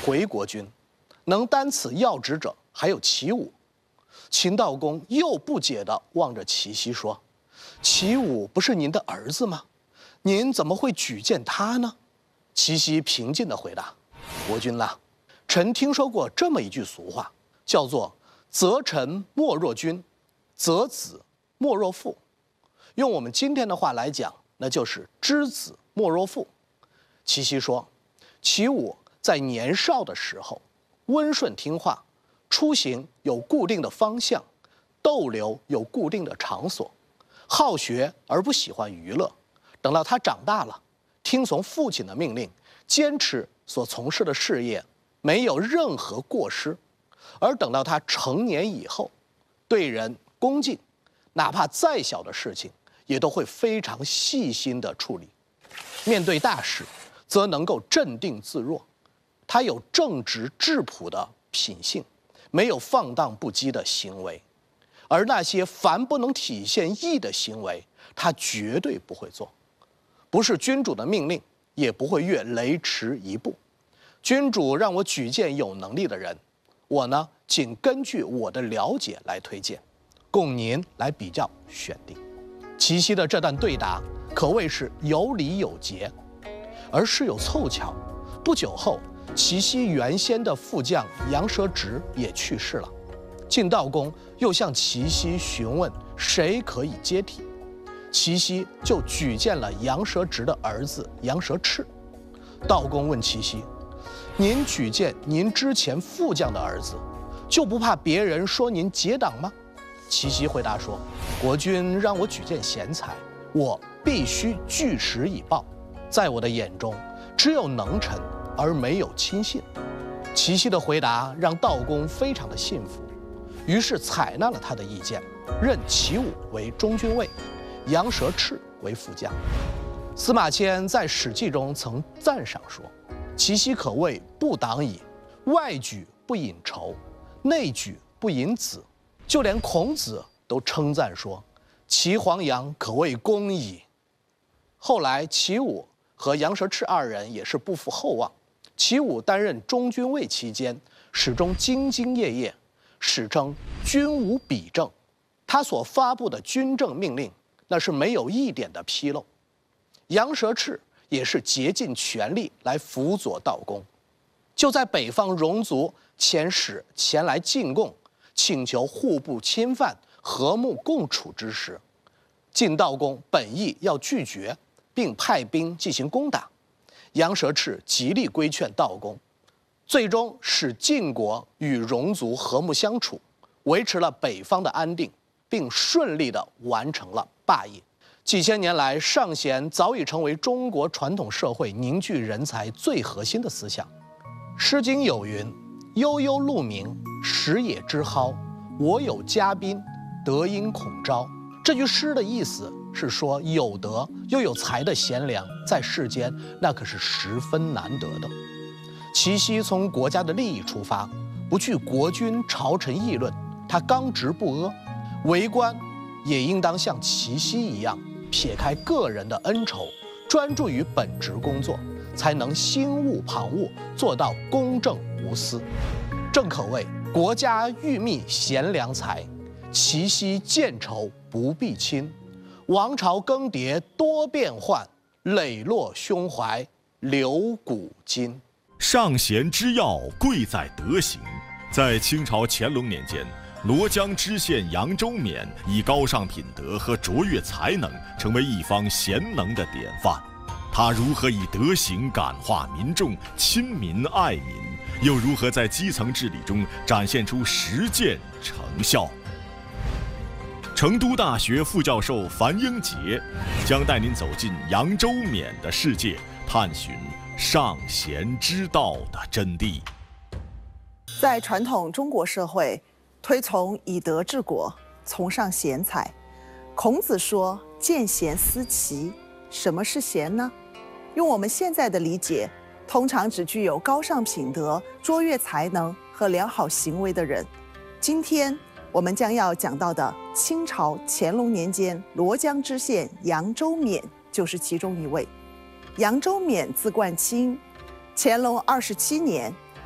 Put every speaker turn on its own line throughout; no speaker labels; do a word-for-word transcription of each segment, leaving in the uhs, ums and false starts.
回国君，能担此要职者还有齐武。秦悼公又不解地望着齐奚说：“齐武不是您的儿子吗？您怎么会举荐他呢？”齐奚平静地回答：“国君啦，臣听说过这么一句俗话，叫做‘择臣莫若君，择子莫若父’。用我们今天的话来讲，那就是‘知子莫若父’。”齐奚说：“齐武在年少的时候，温顺听话，出行有固定的方向，逗留有固定的场所，好学而不喜欢娱乐。等到他长大了，听从父亲的命令，坚持所从事的事业，没有任何过失。而等到他成年以后，对人恭敬，哪怕再小的事情，也都会非常细心地处理。面对大事，则能够镇定自若。他有正直质朴的品性，没有放荡不羁的行为。而那些凡不能体现义的行为，他绝对不会做。不是君主的命令，也不会越雷池一步。君主让我举荐有能力的人，我呢，仅根据我的了解来推荐，供您来比较选定。”齐奚的这段对答可谓是有理有节。而事有凑巧，不久后，齐奚原先的副将杨蛇直也去世了。晋悼公又向齐奚询问谁可以接替，齐奚就举荐了杨蛇直的儿子杨蛇赤。悼公问齐奚：“您举荐您之前副将的儿子，就不怕别人说您结党吗？”齐奚回答说：“国君让我举荐贤才，我必须据实以报。在我的眼中，只有能臣而没有亲信。”齐奚的回答让悼公非常的信服，于是采纳了他的意见，任齐武为中军尉，杨蛇赤为副将。司马迁在《史记》中曾赞赏说：“齐奚可谓不党矣，外举不引仇，内举不引子。”就连孔子都称赞说：“齐黄羊可谓公矣。”后来齐武和杨蛇赤二人也是不负厚望。齐武担任中军尉期间，始终兢兢业业，史称军无比政。他所发布的军政命令，那是没有一点的纰漏。杨蛇赤也是竭尽全力来辅佐悼公。就在北方戎族遣使前来进贡，请求互不侵犯、和睦共处之时，晋悼公本意要拒绝，并派兵进行攻打。杨蛇赤极力规劝悼公，最终使晋国与戎族和睦相处，维持了北方的安定，并顺利地完成了霸业。几千年来，尚贤早已成为中国传统社会凝聚人才最核心的思想。《诗经》有云：“悠悠鹿鸣，食野之蒿。我有嘉宾，德音孔昭。”这句诗的意思是说，有德又有才的贤良，在世间那可是十分难得的。齐奚从国家的利益出发，不惧国君朝臣议论，他刚直不阿。为官也应当像齐奚一样，撇开个人的恩仇，专注于本职工作，才能心无旁骛，做到公正无私。正可谓国家欲觅贤良才，齐奚见愁不必亲。王朝更迭多变幻，磊落胸怀留古今。
尚贤之要贵在德行。在清朝乾隆年间，罗江知县扬州冕以高尚品德和卓越才能，成为一方贤能的典范。他如何以德行感化民众、亲民爱民，又如何在基层治理中展现出实践成效？成都大学副教授樊英杰将带您走进扬州冕的世界，探寻尚贤之道的真谛。
在传统中国社会，推崇以德治国，崇尚贤才。孔子说：“见贤思齐。”什么是贤呢？用我们现在的理解，通常只具有高尚品德、卓越才能和良好行为的人。今天我们将要讲到的清朝乾隆年间罗江知县扬州冕就是其中一位。扬州冕字冠卿，乾隆二十七年，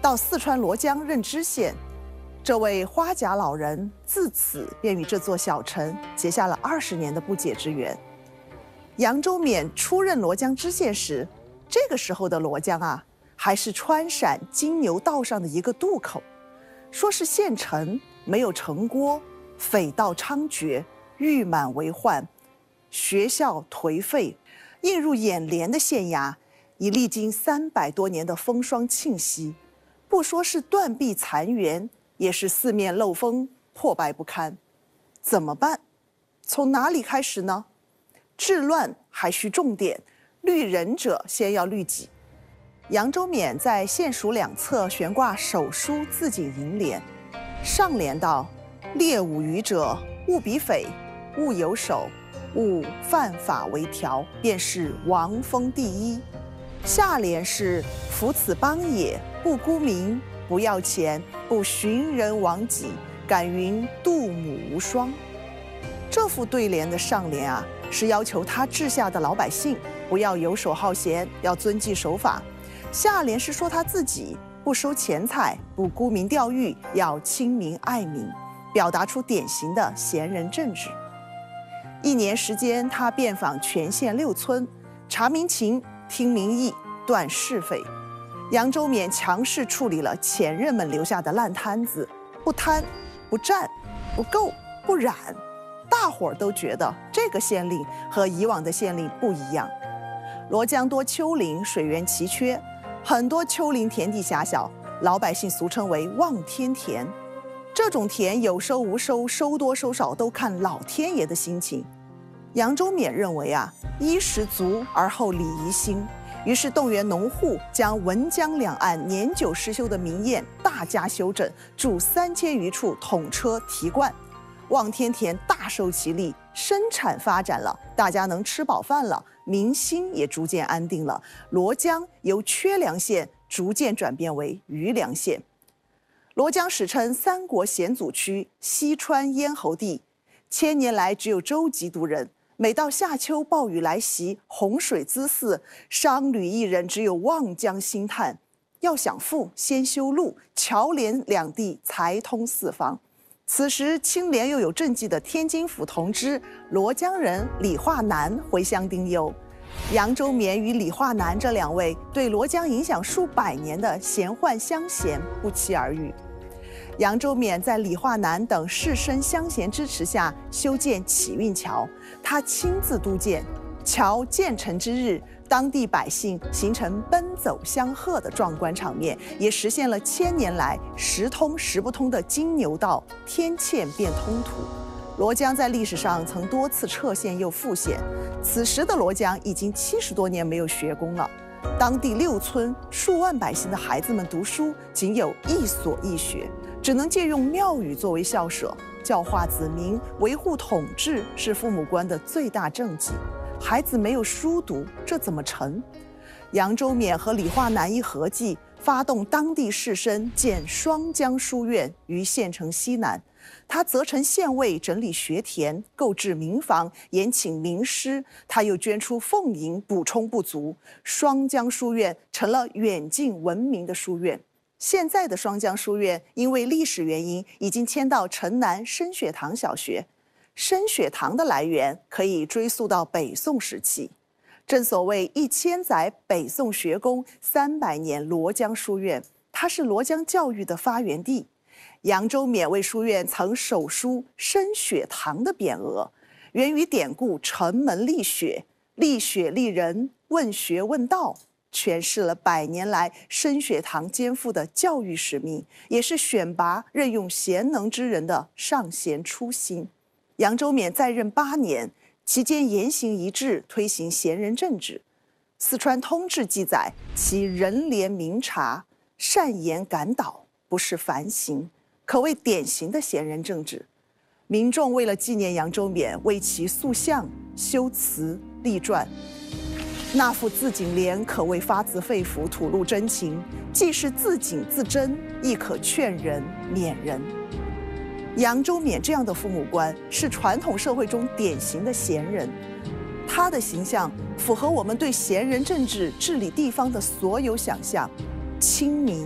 到四川罗江任知县。这位花甲老人自此便与这座小城结下了二十年的不解之缘。扬州勉出任罗江知县时，这个时候的罗江啊，还是川陕金牛道上的一个渡口，说是县城没有城郭，匪盗猖獗，狱满为患，学校颓废，映入眼帘的县衙已历经三百多年的风霜侵袭，不说是断壁残垣，也是四面漏风，破败不堪。怎么办？从哪里开始呢？治乱还需重点，虑人者先要虑己。扬州勉在县署两侧悬挂手书自警楹联，上联道：猎五鱼者，勿比匪，勿有手，勿犯法为条，便是王风第一。下联是：夫此邦也，不沽名，不要钱，不寻人亡己，敢云杜母无双。这副对联的上联啊，是要求他治下的老百姓不要游手好闲，要遵纪守法；下联是说他自己不收钱财，不沽名钓誉，要亲民爱民，表达出典型的贤人政治。一年时间，他遍访全县六村，查民情，听民意，断是非。扬州勉强势处理了前任们留下的烂摊子，不贪，不占，不购，不染。大伙儿都觉得这个县令和以往的县令不一样。罗江多丘陵，水源奇缺，很多丘陵田地狭小，老百姓俗称为望天田。这种田有收无收，收多收少都看老天爷的心情。扬州勉认为啊，衣食足而后礼仪兴，于是动员农户将文江两岸年久失修的民堰大加修整，筑三千余处统车提灌。望天田大受其利，生产发展了，大家能吃饱饭了，民心也逐渐安定了。罗江由缺粮县逐渐转变为余粮县。罗江史称三国险阻区，西川咽喉地，千年来只有舟楫独人。每到夏秋暴雨来袭，洪水滋肆，商旅一人只有望江兴叹。要想富，先修路，桥连两地，财通四方。此时清廉又有政绩的天津府同知罗江人李化南回乡丁忧。扬州勉与李化南这两位对罗江影响数百年的贤宦乡贤不期而遇。扬州勉在李化南等士绅乡贤支持下修建启运桥，他亲自督建。桥建成之日，当地百姓形成奔走相贺的壮观场面，也实现了千年来时通时不通的金牛道天堑变通途。罗江在历史上曾多次撤县又复县，此时的罗江已经七十多年没有学宫了。当地六村数万百姓的孩子们读书仅有一所一学，只能借用庙宇作为校舍，教化子民、维护统治是父母官的最大政绩。孩子没有书读，这怎么成？扬州勉和李化南一合计，发动当地士绅建双江书院于县城西南。他责成县尉整理学田，购置民房，延请名师。他又捐出俸银补充不足，双江书院成了远近闻名的书院。现在的双江书院因为历史原因，已经迁到城南升学堂小学。升学堂的来源可以追溯到北宋时期。正所谓一千载北宋学宫，三百年罗江书院，它是罗江教育的发源地。扬州勉为书院曾手书升学堂的匾额，源于典故城门立雪，立雪立人，问学问道，诠释了百年来升学堂肩负的教育使命，也是选拔任用贤能之人的上贤初心。扬州勉在任八年，期间言行一致，推行贤人政治。四川通志记载，其人廉明察，善言感导，不是凡行，可谓典型的贤人政治。民众为了纪念扬州勉，为其塑像、修祠、立传。那副自警联可谓发自肺腑，吐露真情，既是自警自珍，亦可劝人勉人。扬州勉这样的父母官是传统社会中典型的贤人，他的形象符合我们对贤人政治治理地方的所有想象：亲民、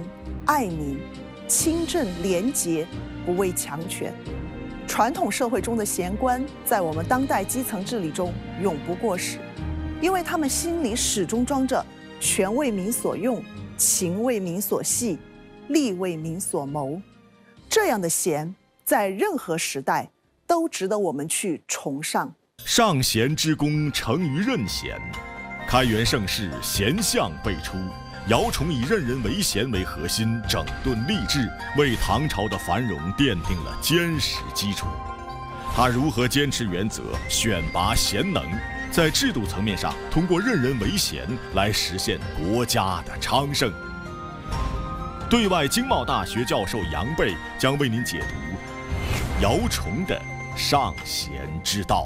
爱民、清正廉洁，不畏强权。传统社会中的贤官，在我们当代基层治理中永不过时，因为他们心里始终装着权为民所用，情为民所系，利为民所谋。这样的贤，在任何时代都值得我们去崇尚。
尚贤之功成于任贤，开元盛世贤相辈出。姚崇以任人唯贤为核心，整顿吏治，为唐朝的繁荣奠定了坚实基础。他如何坚持原则，选拔贤能，在制度层面上通过任人唯贤来实现国家的昌盛。对外经贸大学教授杨贝将为您解读姚崇的尚贤之道。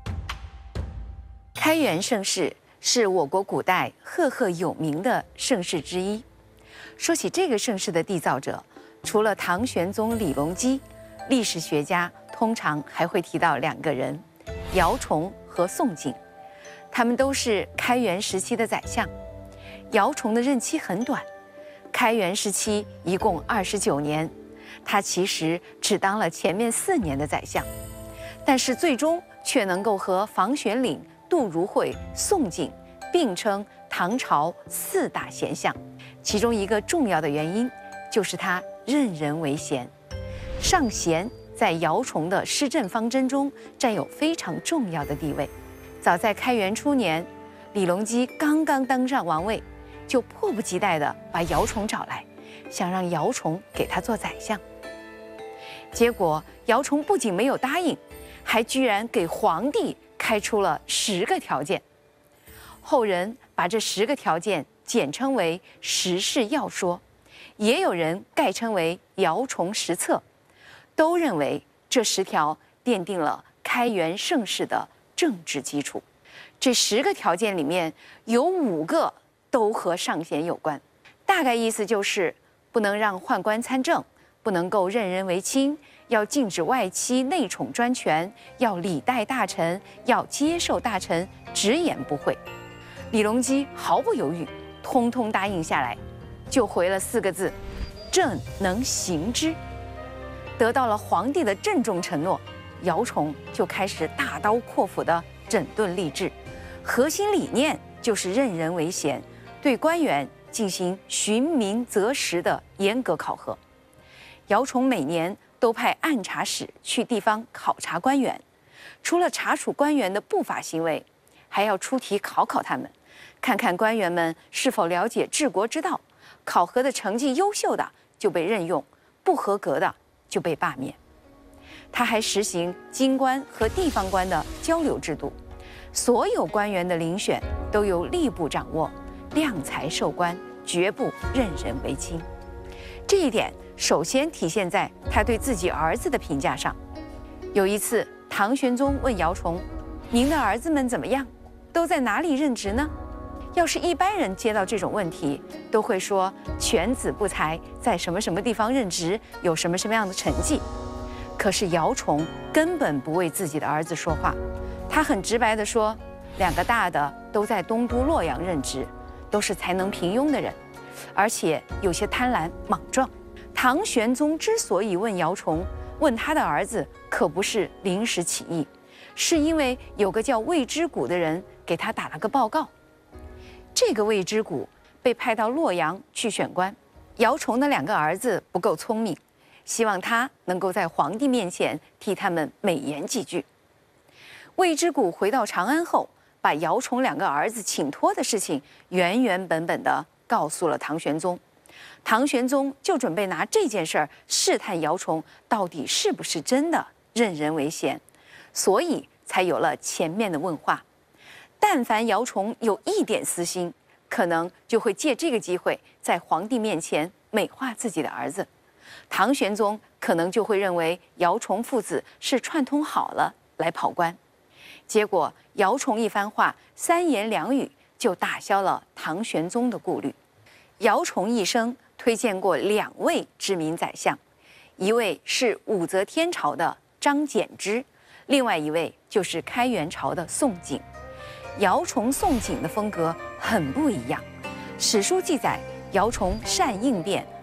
开元盛世是我国古代赫赫有名的盛世之一。说起这个盛世的缔造者，除了唐玄宗李隆基，历史学家通常还会提到两个人：姚崇和宋璟。他们都是开元时期的宰相。姚崇的任期很短，开元时期一共二十九年，他其实只当了前面四年的宰相，但是最终却能够和房玄龄、杜如晦、宋璟并称唐朝四大贤相。其中一个重要的原因就是他任人唯贤。尚贤在姚崇的施政方针中占有非常重要的地位。早在开元初年，李隆基刚刚当上王位，就迫不及待地把姚崇找来，想让姚崇给他做宰相。结果姚崇不仅没有答应，还居然给皇帝开出了十个条件。后人把这十个条件简称为十事要说，也有人概称为姚崇十策，都认为这十条奠定了开元盛世的政治基础。这十个条件里面有五个都和尚贤有关，大概意思就是不能让宦官参政，不能够任人唯亲，要禁止外戚内宠专权，要礼待大臣，要接受大臣直言不讳。李隆基毫不犹豫，通通答应下来，就回了四个字：朕能行之。得到了皇帝的郑重承诺，姚崇就开始大刀阔斧地整顿吏治，核心理念就是任人唯贤，对官员进行循名择实的严格考核。姚崇每年都派按察使去地方考察官员，除了查处官员的不法行为，还要出题考考他们，看看官员们是否了解治国之道。考核的成绩优秀的就被任用，不合格的就被罢免。他还实行京官和地方官的交流制度，所有官员的遴选都由吏部掌握，量才授官，绝不任人唯亲。这一点首先体现在他对自己儿子的评价上。有一次，唐玄宗问姚崇：“您的儿子们怎么样？都在哪里任职呢？”要是一般人接到这种问题，都会说犬子不才，在什么什么地方任职，有什么什么样的成绩。可是姚崇根本不为自己的儿子说话，他很直白地说，两个大的都在东都洛阳任职，都是才能平庸的人，而且有些贪婪莽撞。唐玄宗之所以问姚崇，问他的儿子，可不是临时起意，是因为有个叫魏之谷的人给他打了个报告。这个魏之谷被派到洛阳去选官，姚崇的两个儿子不够聪明，希望他能够在皇帝面前替他们美言几句。魏之谷回到长安后，把姚崇两个儿子请托的事情原原本本地告诉了唐玄宗。唐玄宗就准备拿这件事儿试探姚崇到底是不是真的任人唯贤，所以才有了前面的问话。但凡姚崇有一点私心，可能就会借这个机会在皇帝面前美化自己的儿子。唐玄宗可能就会认为姚崇父子是串通好了来跑官。结果姚崇一番话，三言两语就打消了唐玄宗的顾虑。姚崇一生推荐过两位知名宰相，一位是武则天朝的张柬之，另外一位就是开元朝的宋璟。姚崇、宋璟的风格很不一样。史书记载，姚崇善应变，